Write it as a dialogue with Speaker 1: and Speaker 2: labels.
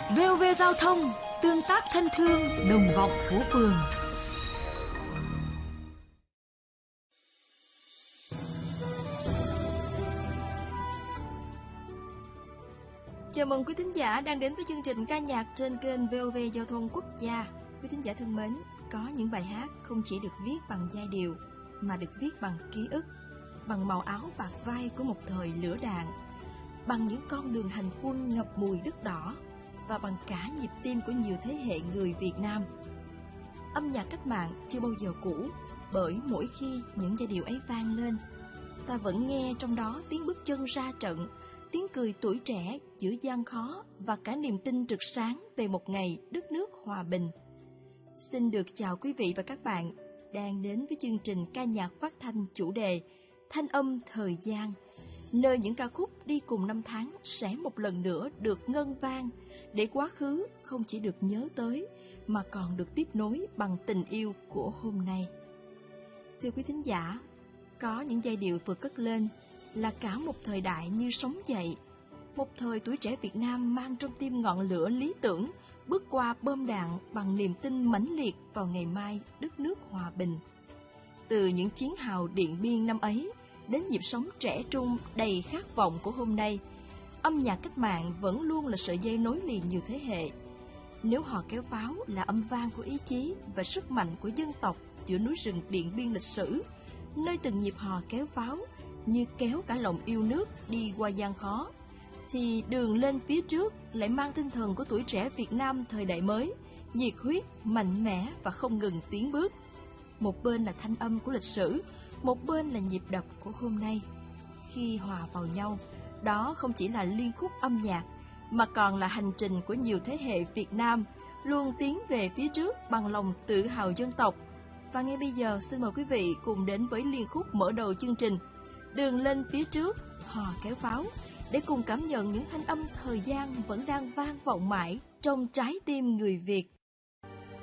Speaker 1: VOV Giao thông, tương tác thân thương, đồng vọng phố phường. Chào mừng quý thính giả đang đến với chương trình ca nhạc trên kênh VOV Giao thông Quốc gia. Quý thính giả thân mến, có những bài hát không chỉ được viết bằng giai điệu mà được viết bằng ký ức, bằng màu áo bạc vai của một thời lửa đạn, bằng những con đường hành quân ngập mùi đất đỏ và bằng cả nhịp tim của nhiều thế hệ người Việt Nam. Âm nhạc cách mạng chưa bao giờ cũ, bởi mỗi khi những giai điệu ấy vang lên, ta vẫn nghe trong đó tiếng bước chân ra trận, tiếng cười tuổi trẻ giữa gian khó và cả niềm tin rực sáng về một ngày đất nước hòa bình. Xin được chào quý vị và các bạn đang đến với chương trình ca nhạc phát thanh chủ đề Thanh âm thời gian, nơi những ca khúc đi cùng năm tháng sẽ một lần nữa được ngân vang để quá khứ không chỉ được nhớ tới mà còn được tiếp nối bằng tình yêu của hôm nay. Thưa quý thính giả, có những giai điệu vừa cất lên là cả một thời đại như sống dậy, một thời tuổi trẻ Việt Nam mang trong tim ngọn lửa lý tưởng, bước qua bom đạn bằng niềm tin mãnh liệt vào ngày mai đất nước hòa bình. Từ những chiến hào Điện Biên năm ấy đến nhịp sống trẻ trung đầy khát vọng của hôm nay, âm nhạc cách mạng vẫn luôn là sợi dây nối liền nhiều thế hệ. Nếu hò kéo pháo là âm vang của ý chí và sức mạnh của dân tộc giữa núi rừng Điện Biên lịch sử, nơi từng nhịp hò kéo pháo như kéo cả lòng yêu nước đi qua gian khó, thì đường lên phía trước lại mang tinh thần của tuổi trẻ Việt Nam thời đại mới, nhiệt huyết, mạnh mẽ và không ngừng tiến bước. Một bên là thanh âm của lịch sử, một bên là nhịp đập của hôm nay. Khi hòa vào nhau, đó không chỉ là liên khúc âm nhạc, mà còn là hành trình của nhiều thế hệ Việt Nam luôn tiến về phía trước bằng lòng tự hào dân tộc. Và ngay bây giờ xin mời quý vị cùng đến với liên khúc mở đầu chương trình Đường lên phía trước, hò kéo pháo, để cùng cảm nhận những thanh âm thời gian vẫn đang vang vọng mãi trong trái tim người Việt.